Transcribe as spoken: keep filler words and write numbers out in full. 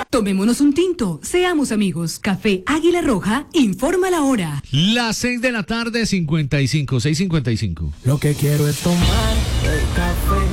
Tomémonos un tinto, seamos amigos. Café Águila Roja, informa la hora. Las seis de la tarde, cincuenta y cinco, seis cincuenta y cinco. Lo que quiero es tomar el café.